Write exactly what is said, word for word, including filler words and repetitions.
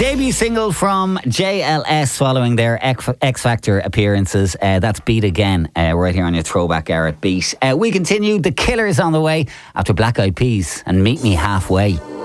Debut single from J L S following their X Factor appearances. Uh, that's Beat Again, uh, right here on your Throwback Era Beat. Uh, we continue. The Killers on the way after Black Eyed Peas and Meet Me Halfway.